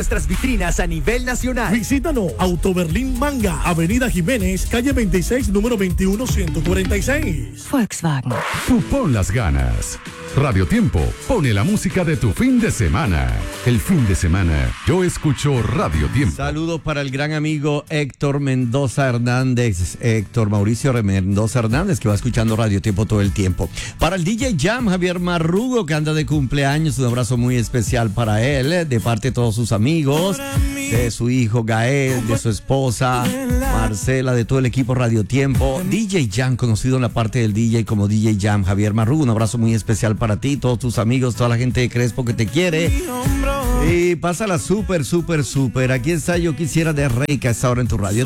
nuestras vitrinas a nivel nacional. Visítanos, Auto Berlín Manga, Avenida Jiménez, calle 26, número 21146. Volkswagen. Tú pon las ganas. Radio Tiempo pone la música de tu fin de semana. El fin de semana, yo escucho Radio Tiempo. Saludos para el gran amigo Héctor Mendoza Hernández, Héctor Mauricio Mendoza Hernández, que va escuchando Radio Tiempo todo el tiempo. Para el DJ Jam, Javier Marrugo, que anda de cumpleaños, un abrazo muy especial para él, de parte de todos sus amigos, de su hijo Gael, de su esposa Marcela, de todo el equipo Radio Tiempo. DJ Jam, conocido en la parte del DJ como DJ Jam, Javier Marrugo, un abrazo muy especial para ti, todos tus amigos, toda la gente de Crespo que te quiere. Y pásala súper. Aquí está Yo Quisiera de Reika, a esta hora en tu radio.